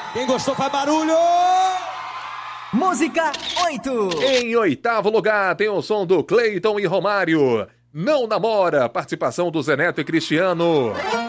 Quem gostou faz barulho! Música 8. Em oitavo lugar tem o som do Cleiton e Romário. Não namora, participação do Zé Neto e Cristiano.